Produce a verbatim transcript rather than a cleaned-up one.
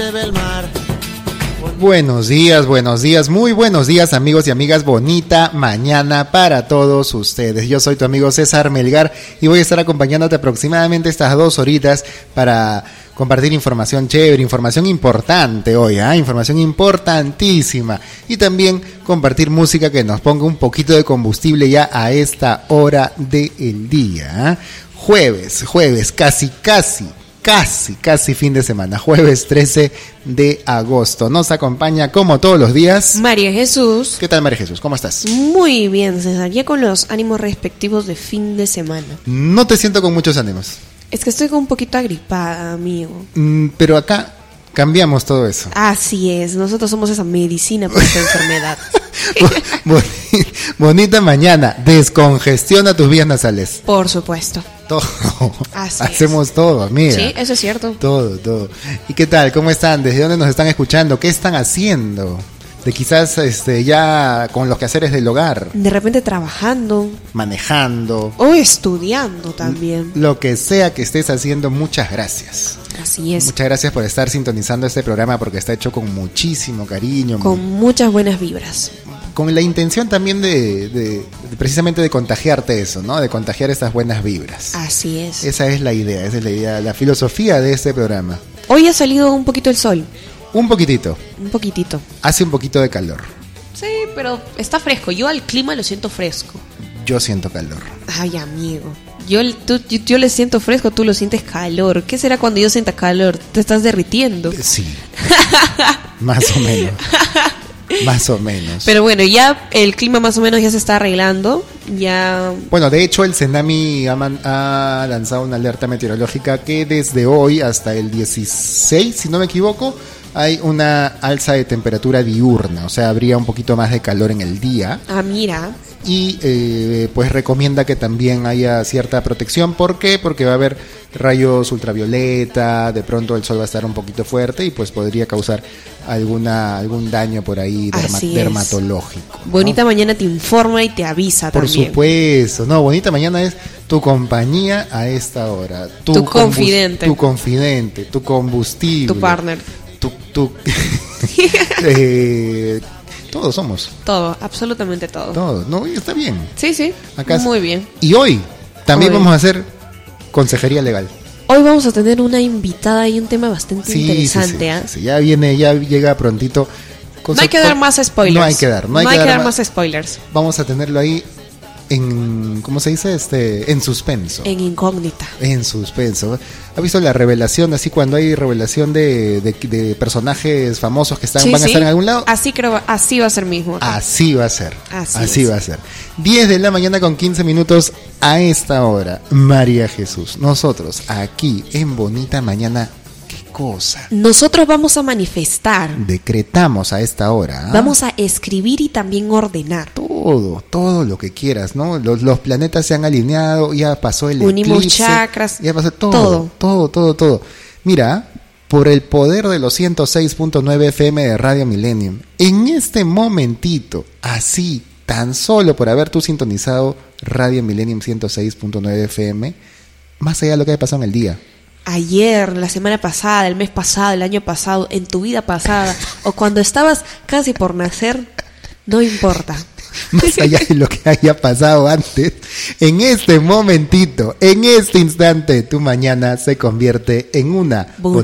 mueve el mar. Buenos días, buenos días, muy buenos días amigos y amigas, bonita mañana para todos ustedes. Yo soy tu amigo César Melgar y voy a estar acompañándote aproximadamente estas dos horitas para compartir información chévere, información importante hoy, ¿eh? Información importantísima, y también compartir música que nos ponga un poquito de combustible ya a esta hora del día, ¿eh? Jueves, jueves, casi, casi. Casi, casi fin de semana, jueves trece de agosto. Nos acompaña como todos los días María Jesús. ¿Qué tal, María Jesús? ¿Cómo estás? Muy bien, César, ya con los ánimos respectivos de fin de semana. No te siento con muchos ánimos. Es que estoy con un poquito agripada, amigo. Mm, pero acá cambiamos todo eso. Así es, nosotros somos esa medicina para esta enfermedad. Boni- Bonita mañana, descongestiona tus vías nasales. Por supuesto. Todo. Así Hacemos es. todo, amiga. Sí, eso es cierto. Todo, todo. ¿Y qué tal? ¿Cómo están? ¿Desde dónde nos están escuchando? ¿Qué están haciendo? De quizás este, ya con los quehaceres del hogar, De repente trabajando manejando, o estudiando también. lo que sea que estés haciendo, muchas gracias. Así es, Muchas gracias por estar sintonizando este programa porque está hecho con muchísimo cariño, con muchas buenas vibras. con la intención también de, de, de precisamente de contagiarte eso, ¿no? De contagiar esas buenas vibras. Así es. Esa es la idea, esa es la idea, la filosofía de este programa. Hoy ha salido un poquito el sol, Un poquitito, un poquitito. hace un poquito de calor. Sí, pero está fresco. Yo al clima lo siento fresco. Yo siento calor. Ay, amigo. Yo, tú, yo, yo le siento fresco, tú lo sientes calor. ¿Qué será cuando yo sienta calor? ¿Te estás derritiendo? Sí. Más o menos. Más o menos. Pero bueno, ya el clima más o menos ya se está arreglando. Ya. Bueno, de hecho el Senami ha, man- ha lanzado una alerta meteorológica que desde hoy hasta el dieciséis, si no me equivoco, hay una alza de temperatura diurna, o sea, habría un poquito más de calor en el día. Ah, mira. Y eh, pues recomienda que también haya cierta protección. ¿Por qué? Porque va a haber rayos ultravioleta, de pronto el sol va a estar un poquito fuerte y pues podría causar alguna algún daño por ahí derma- Así es. dermatológico, ¿no? Bonita mañana te informa y te avisa Por también. supuesto, no, bonita mañana es tu compañía a esta hora. Tu combus- confidente. Tu confidente, tu combustible. Tu partner. Tu, tu- eh, todos somos, Todo, absolutamente todo. todos, ¿no? Y está bien. Sí, sí. Acá es- Muy bien. Y hoy también Hoy. vamos a hacer consejería legal. Hoy vamos a tener una invitada y un tema bastante Sí, interesante. sí, sí, ¿ah? sí, ya viene, ya llega prontito. No hay que dar más spoilers. No hay que dar, no hay, que, dar, más más. spoilers. Vamos a tenerlo ahí en, ¿cómo se dice? Este, en suspenso. En incógnita. En suspenso. ¿Ha visto la revelación? Así cuando hay revelación de, de, de personajes famosos que están, Sí, van a sí. estar en algún lado. Así creo, así va a ser mismo. acá. Así va a ser. Así Así es. va a ser. diez de la mañana con quince minutos a esta hora. María Jesús. Nosotros aquí en Bonita Mañana. ¿Qué cosa? Nosotros vamos a manifestar, Decretamos a esta hora. ¿ah? vamos a escribir y también ordenar. Todo, todo lo que quieras, ¿no? Los, los planetas se han alineado, ya pasó el Unimos eclipse, chakras, ya pasó todo, todo. todo, todo, todo. Mira, por el poder de los ciento seis punto nueve F M de Radio Millennium, en este momentito, así, tan solo por haber tú sintonizado Radio Millennium ciento seis punto nueve F M, más allá de lo que haya pasado en el día, Ayer, la semana pasada, el mes pasado, el año pasado, en tu vida pasada, o cuando estabas casi por nacer, no importa. más allá de lo que haya pasado antes, en este momentito, en este instante, tu mañana se convierte en una